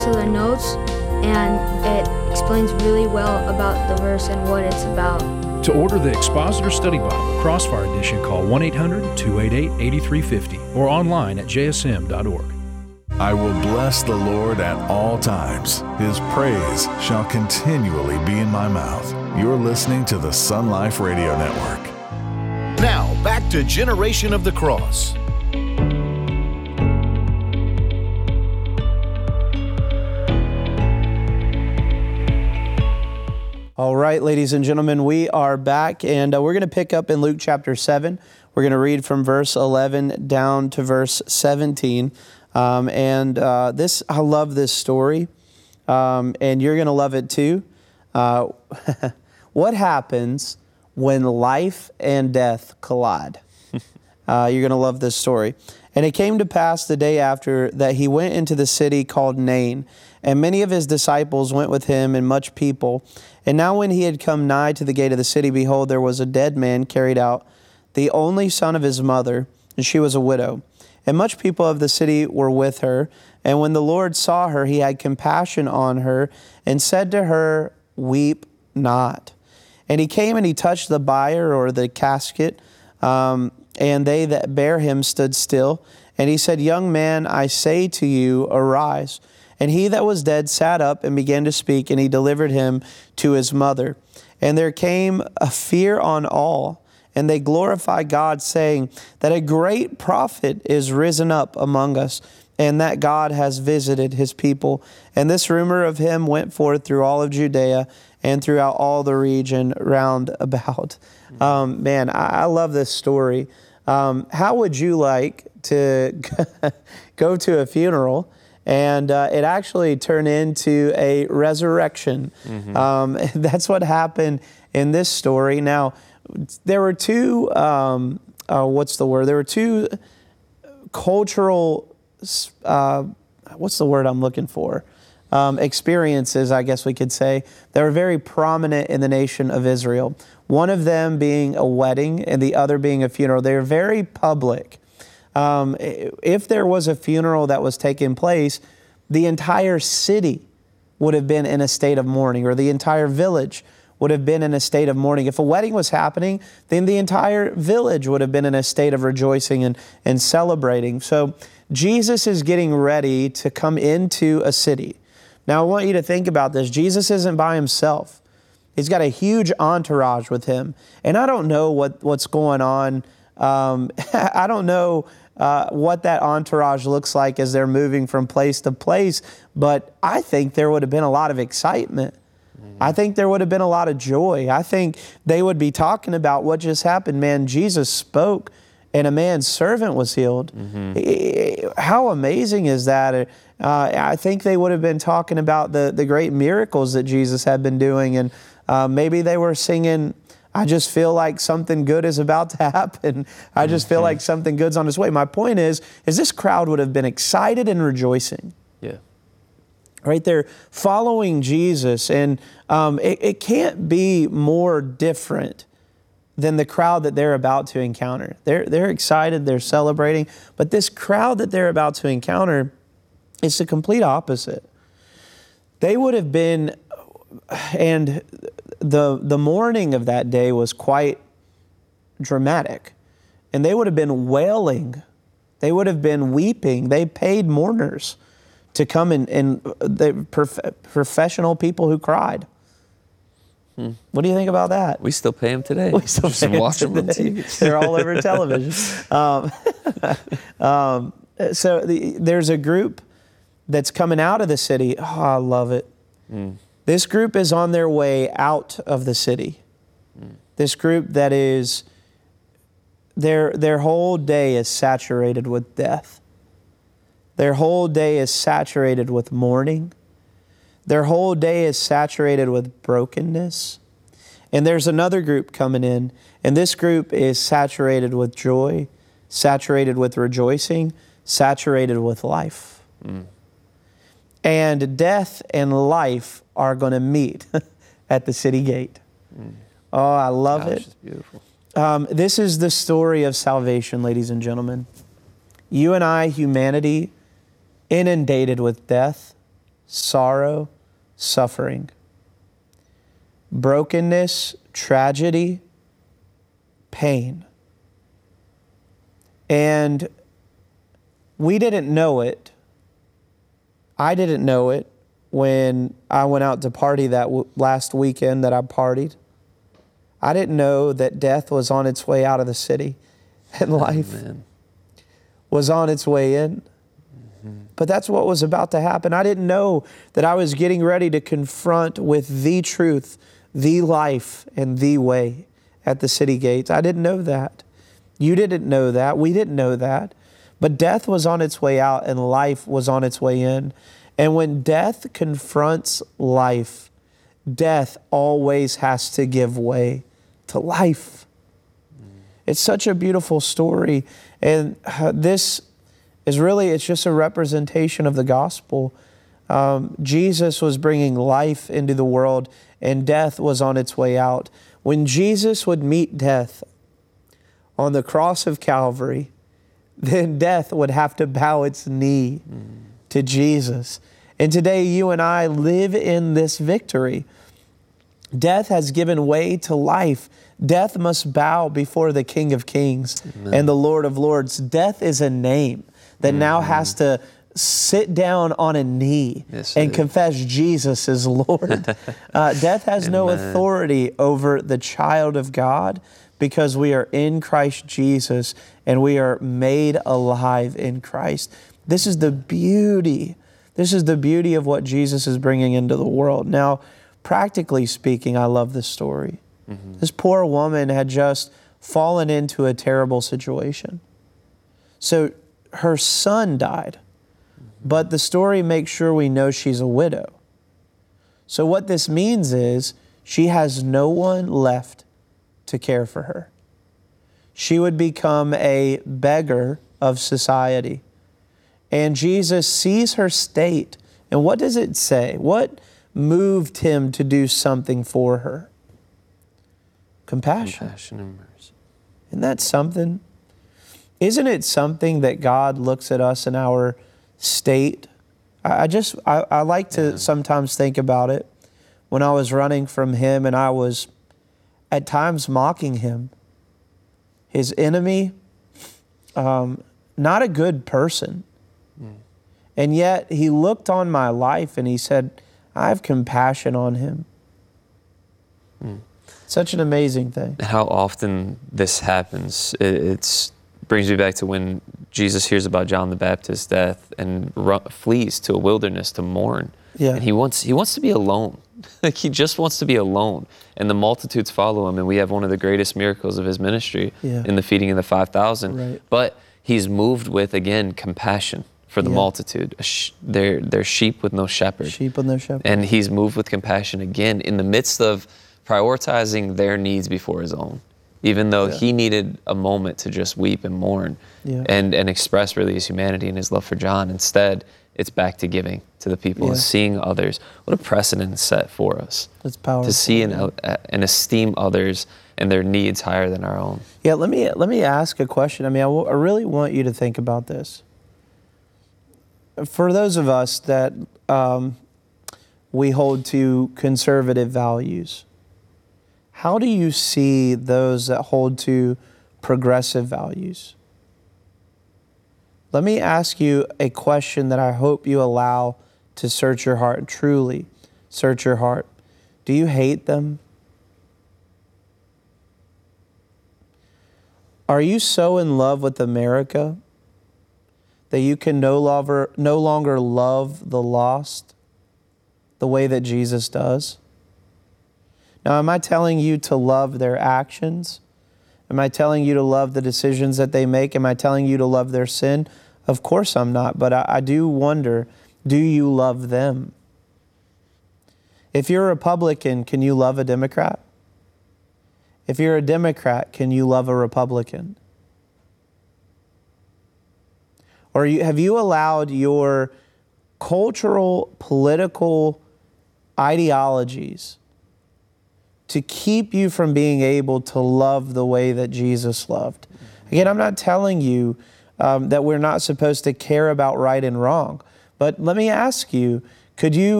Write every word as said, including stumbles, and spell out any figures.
to the notes, and it explains really well about the verse and what it's about. To order the Expositor Study Bible Crossfire Edition, call one eight hundred, two eight eight, eight three five zero or online at j s m dot org. I will bless the Lord at all times. His praise shall continually be in my mouth. You're listening to the Sun Life Radio Network. Now, back to Generation of the Cross. All right, ladies and gentlemen, we are back, and uh, we're going to pick up in Luke chapter seven. We're going to read from verse eleven down to verse seventeen. Um, and uh, this, I love this story, um, and you're going to love it too. Uh, what happens when life and death collide? Uh, you're going to love this story. And it came to pass the day after that he went into the city called Nain, and many of his disciples went with him, and much people. And now when he had come nigh to the gate of the city, behold, there was a dead man carried out, the only son of his mother, and she was a widow. And much people of the city were with her. And when the Lord saw her, he had compassion on her, and said to her, Weep not. And he came and he touched the bier, or the casket, um, and they that bare him stood still. And he said, Young man, I say to you, arise. And he that was dead sat up and began to speak, and he delivered him to his mother. And there came a fear on all, and they glorified God, saying that a great prophet is risen up among us, and that God has visited his people. And this rumor of him went forth through all of Judea and throughout all the region round about. Um, man, I, I love this story. Um, how would you like to go to a funeral and uh, it actually turned into a resurrection? Mm-hmm. Um, that's what happened in this story. Now, there were two, um, uh, what's the word? There were two cultural, uh, what's the word I'm looking for? Um, experiences, I guess we could say, that were very prominent in the nation of Israel. One of them being a wedding and the other being a funeral. They were very public. Um, if there was a funeral that was taking place, the entire city would have been in a state of mourning, or the entire village would have been in a state of mourning. If a wedding was happening, then the entire village would have been in a state of rejoicing and, and celebrating. So Jesus is getting ready to come into a city. Now, I want you to think about this. Jesus isn't by himself. He's got a huge entourage with him. And I don't know what, what's going on. Um, I don't know uh, what that entourage looks like as they're moving from place to place, but I think there would have been a lot of excitement. Mm-hmm. I think there would have been a lot of joy. I think they would be talking about what just happened. Man, Jesus spoke and a man's servant was healed. Mm-hmm. How amazing is that? Uh, I think they would have been talking about the, the great miracles that Jesus had been doing, and uh, maybe they were singing, I just feel like something good is about to happen. I just feel like something good's on its way. My point is, is this crowd would have been excited and rejoicing. Yeah. Right there, following Jesus, and um, it, it can't be more different than the crowd that they're about to encounter. They're, they're excited, they're celebrating, but this crowd that they're about to encounter, it's the complete opposite. They would have been, and the, the mourning of that day was quite dramatic, and they would have been wailing. They would have been weeping. They paid mourners to come and, and the prof- professional people who cried. Hmm. What do you think about that? We still pay them today. We still Just pay watch them them on today. T V. They're all over television. Um, um, so the, there's a group that's coming out of the city. Oh, I love it. Mm. This group is on their way out of the city. Mm. This group that is, their, their whole day is saturated with death. Their whole day is saturated with mourning. Their whole day is saturated with brokenness. And there's another group coming in, and this group is saturated with joy, saturated with rejoicing, saturated with life. Mm. And death and life are going to meet at the city gate. Mm. Oh, I love Gosh, it. It's beautiful. Um, this is the story of salvation, ladies and gentlemen. You and I, humanity, inundated with death, sorrow, suffering, brokenness, tragedy, pain. And we didn't know it. I didn't know it when I went out to party that w- last weekend that I partied. I didn't know that death was on its way out of the city and life Amen. was on its way in. Mm-hmm. But that's what was about to happen. I didn't know that I was getting ready to confront with the truth, the life, and the way at the city gates. I didn't know that. You didn't know that. We didn't know that. But death was on its way out and life was on its way in. And when death confronts life, death always has to give way to life. Mm. It's such a beautiful story. And uh, this is really, it's just a representation of the gospel. Um, Jesus was bringing life into the world and death was on its way out. When Jesus would meet death on the cross of Calvary, then death would have to bow its knee mm. to Jesus. And today you and I live in this victory. Death has given way to life. Death must bow before the King of Kings Amen. And the Lord of Lords. Death is a name that mm-hmm. now has to sit down on a knee yes, and confess Jesus is Lord. uh, death has Amen. No authority over the child of God because we are in Christ Jesus and we are made alive in Christ. This is the beauty. This is the beauty of what Jesus is bringing into the world. Now, practically speaking, I love this story. Mm-hmm. This poor woman had just fallen into a terrible situation. So her son died, mm-hmm. but the story makes sure we know she's a widow. So what this means is she has no one left to care for her. She would become a beggar of society. And Jesus sees her state. And what does it say? What moved him to do something for her? Compassion. Compassion and mercy. Isn't that something? Isn't it something that God looks at us in our state? I just, I, I like to yeah. sometimes think about it when I was running from him and I was at times mocking him. His enemy, um, not a good person. Mm. And yet he looked on my life and he said, I have compassion on him. Mm. Such an amazing thing. How often this happens, it it's, brings me back to when Jesus hears about John the Baptist's death and run, flees to a wilderness to mourn. Yeah. And he wants, he wants to be alone. Like he just wants to be alone. And the multitudes follow him. And we have one of the greatest miracles of his ministry yeah. in the feeding of the five thousand. Right. But he's moved with, again, compassion for the yeah. multitude. They're, they're sheep with no shepherd. Sheep with no shepherd. And he's moved with compassion again in the midst of prioritizing their needs before his own, even though yeah. he needed a moment to just weep and mourn yeah. and, and express really his humanity and his love for John. Instead, it's back to giving to the people yeah. and seeing others. What a precedent set for us. It's powerful. To see and, uh, and esteem others and their needs higher than our own. Yeah, let me let me ask a question. I mean, I, w- I really want you to think about this. For those of us that um, we hold to conservative values, how do you see those that hold to progressive values? Let me ask you a question that I hope you allow to search your heart, truly search your heart. Do you hate them? Are you so in love with America that you can no longer, no longer love the lost the way that Jesus does? Now, am I telling you to love their actions? Am I telling you to love the decisions that they make? Am I telling you to love their sin? Of course I'm not, but I, I do wonder, do you love them? If you're a Republican, can you love a Democrat? If you're a Democrat, can you love a Republican? Or you, have you allowed your cultural, political ideologies to keep you from being able to love the way that Jesus loved? Again, I'm not telling you um, that we're not supposed to care about right and wrong, but let me ask you, Could you